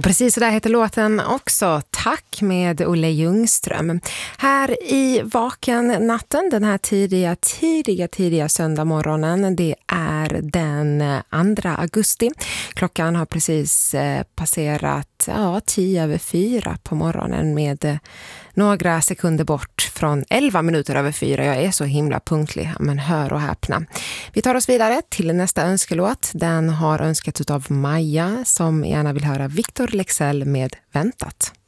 Och precis så där heter låten också, Tack med Olle Ljungström. Här i Vaken natten, den här tidiga söndagmorgonen, det är den 2 augusti. Klockan har precis passerat 4:10 på morgonen med några sekunder bort från 4:11. Jag är så himla punktlig, men hör och häpna. Vi tar oss vidare till nästa önskelåt. Den har önskats av Maja som gärna vill höra Victor Lexell med Väntat.